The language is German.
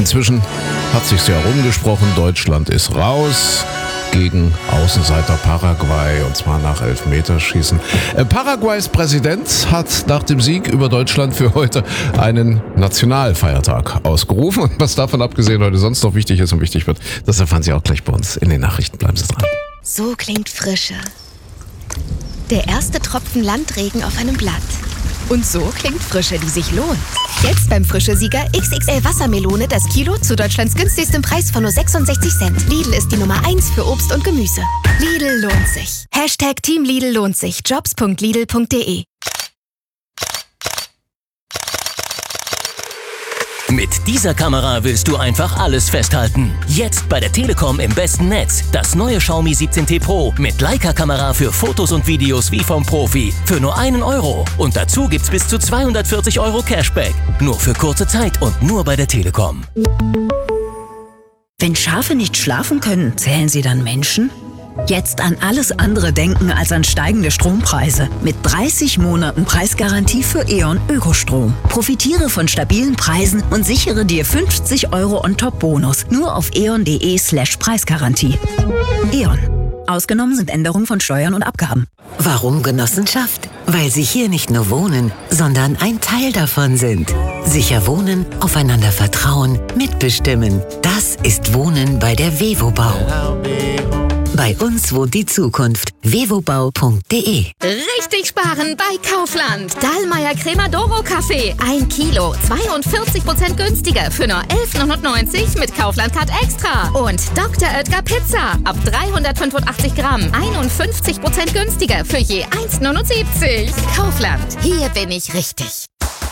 Inzwischen hat sich's ja rumgesprochen, Deutschland ist raus gegen Außenseiter Paraguay, und zwar nach Elfmeterschießen. Paraguays Präsident hat nach dem Sieg über Deutschland für heute einen Nationalfeiertag ausgerufen. Und was davon abgesehen heute sonst noch wichtig ist und wichtig wird, das erfahren Sie auch gleich bei uns in den Nachrichten. Bleiben Sie dran. So klingt Frische. Der erste Tropfen Landregen auf einem Blatt. Und so klingt Frische, die sich lohnt. Jetzt beim Frische-Sieger XXL Wassermelone das Kilo zu Deutschlands günstigstem Preis von nur 66 Cent. Lidl ist die Nummer 1 für Obst und Gemüse. Lidl lohnt sich. Hashtag Team Lidl lohnt sich. Jobs.lidl.de. Mit dieser Kamera willst du einfach alles festhalten. Jetzt bei der Telekom im besten Netz. Das neue Xiaomi 17T Pro mit Leica-Kamera für Fotos und Videos wie vom Profi. Für nur €1. Und dazu gibt's bis zu 240 € Cashback. Nur für kurze Zeit und nur bei der Telekom. Wenn Schafe nicht schlafen können, zählen sie dann Menschen? Jetzt an alles andere denken als an steigende Strompreise. Mit 30 Monaten Preisgarantie für E.ON Ökostrom. Profitiere von stabilen Preisen und sichere dir 50 € On-Top-Bonus. Nur auf eon.de/Preisgarantie. E.ON. Ausgenommen sind Änderungen von Steuern und Abgaben. Warum Genossenschaft? Weil Sie hier nicht nur wohnen, sondern ein Teil davon sind. Sicher wohnen, aufeinander vertrauen, mitbestimmen. Das ist Wohnen bei der Wevobau. Bei uns wohnt die Zukunft. wevobau.de. Richtig sparen bei Kaufland. Dahlmeier Cremodoro Kaffee. 1 Kilo, 42% günstiger für nur 11,99 mit Kaufland-Card Extra. Und Dr. Oetker Pizza. Ab 385 Gramm, 51% günstiger für je 1,79. Kaufland. Hier bin ich richtig.